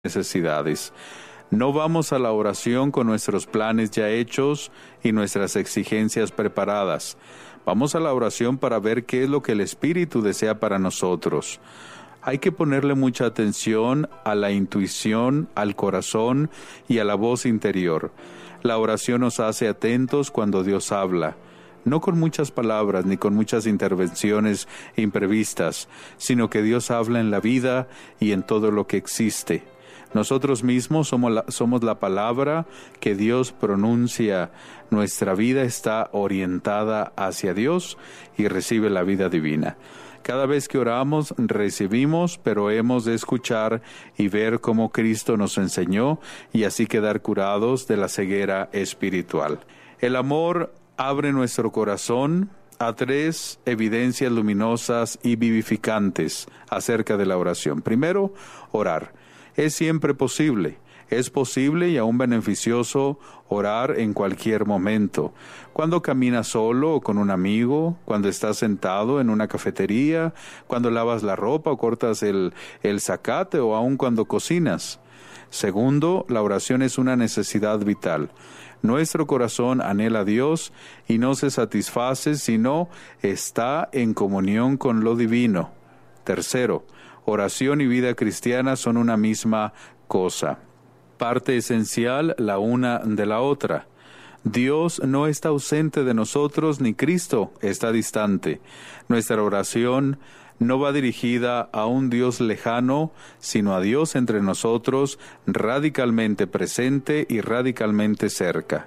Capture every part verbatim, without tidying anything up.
necesidades. No vamos a la oración con nuestros planes ya hechos y nuestras exigencias preparadas. Vamos a la oración para ver qué es lo que el Espíritu desea para nosotros. Hay que ponerle mucha atención a la intuición, al corazón y a la voz interior. La oración nos hace atentos cuando Dios habla, no con muchas palabras ni con muchas intervenciones imprevistas, sino que Dios habla en la vida y en todo lo que existe. Nosotros mismos somos la, somos la palabra que Dios pronuncia. Nuestra vida está orientada hacia Dios y recibe la vida divina. Cada vez que oramos, recibimos, pero hemos de escuchar y ver cómo Cristo nos enseñó y así quedar curados de la ceguera espiritual. El amor abre nuestro corazón a tres evidencias luminosas y vivificantes acerca de la oración. Primero, orar. Es siempre posible. Es posible y aún beneficioso orar en cualquier momento. Cuando caminas solo o con un amigo, cuando estás sentado en una cafetería, cuando lavas la ropa o cortas el, el zacate o aún cuando cocinas. Segundo, la oración es una necesidad vital. Nuestro corazón anhela a Dios y no se satisface si no está en comunión con lo divino. Tercero, oración y vida cristiana son una misma cosa. Parte esencial la una de la otra. Dios no está ausente de nosotros ni Cristo está distante. Nuestra oración no va dirigida a un Dios lejano, sino a Dios entre nosotros, radicalmente presente y radicalmente cerca.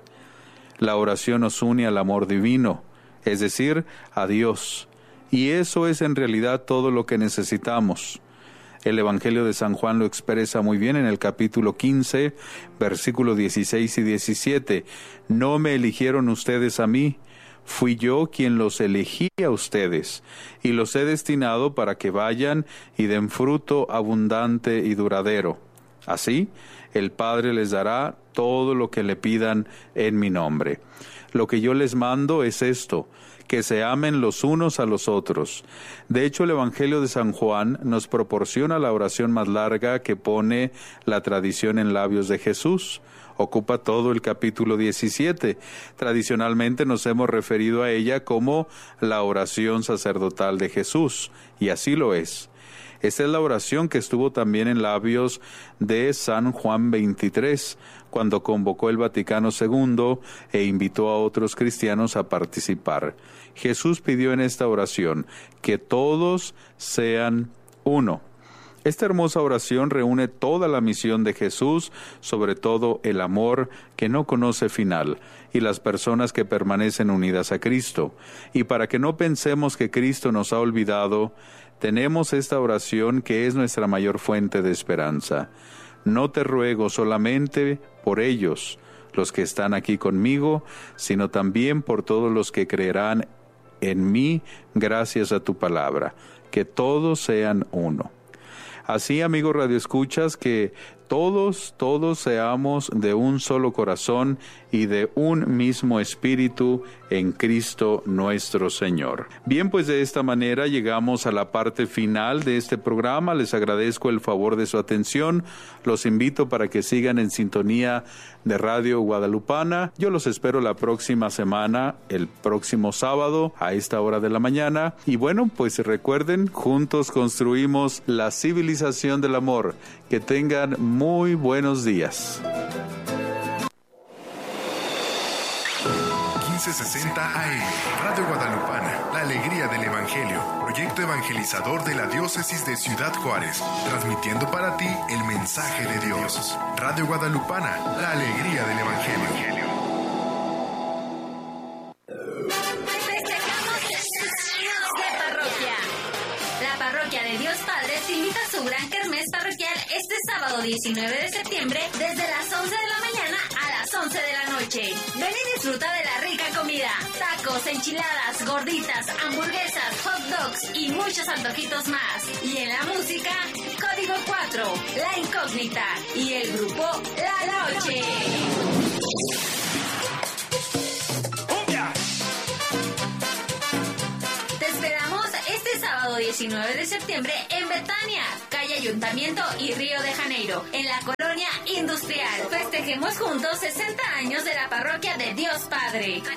La oración nos une al amor divino, es decir, a Dios, y eso es en realidad todo lo que necesitamos. El Evangelio de San Juan lo expresa muy bien en el capítulo quince, versículos dieciséis y diecisiete. No me eligieron ustedes a mí, fui yo quien los elegí a ustedes, y los he destinado para que vayan y den fruto abundante y duradero. Así, el Padre les dará todo lo que le pidan en mi nombre. Lo que yo les mando es esto, que se amen los unos a los otros. De hecho, el Evangelio de San Juan nos proporciona la oración más larga que pone la tradición en labios de Jesús. Ocupa todo el capítulo diecisiete. Tradicionalmente nos hemos referido a ella como la oración sacerdotal de Jesús, y así lo es. Esta es la oración que estuvo también en labios de San Juan veintitrés, cuando convocó el Vaticano segundo e invitó a otros cristianos a participar. Jesús pidió en esta oración que todos sean uno. Esta hermosa oración reúne toda la misión de Jesús, sobre todo el amor que no conoce final, y las personas que permanecen unidas a Cristo. Y para que no pensemos que Cristo nos ha olvidado, tenemos esta oración que es nuestra mayor fuente de esperanza. No te ruego solamente por ellos, los que están aquí conmigo, sino también por todos los que creerán en mí gracias a tu palabra, que todos sean uno. Así, amigos radioescuchas, que todos, todos seamos de un solo corazón y de un mismo espíritu en Cristo nuestro Señor. Bien, pues de esta manera llegamos a la parte final de este programa. Les agradezco el favor de su atención. Los invito para que sigan en sintonía de Radio Guadalupana. Yo los espero la próxima semana, el próximo sábado, a esta hora de la mañana. Y bueno, pues recuerden, juntos construimos la civilización del amor. Que tengan muy buenos días. quince sesenta A M, Radio Guadalupana, la alegría del Evangelio, proyecto evangelizador de la diócesis de Ciudad Juárez, transmitiendo para ti el mensaje de Dios. Radio Guadalupana, la alegría del Evangelio. Festejamos sesenta años de parroquia. La parroquia de Dios Padre te invita a su gran kermés parroquial este sábado diecinueve de septiembre desde las once de la mañana a las once de la noche. Ven y disfruta de la rica comida, tacos, enchiladas, gorditas, hamburguesas, hot dogs y muchos antojitos más. Y en la música, Código cuatro, La Incógnita y el grupo La Noche. Te esperamos este sábado diecinueve diecinueve de septiembre en Betania, calle Ayuntamiento y Río de Janeiro, en la colonia industrial. Festejemos juntos sesenta años de la parroquia de Dios Padre.